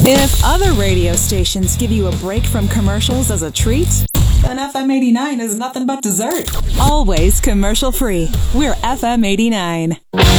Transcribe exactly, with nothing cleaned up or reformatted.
If other radio stations give you a break from commercials as a treat, then F M eighty-nine is nothing but dessert. Always commercial free. We're F M eighty-nine.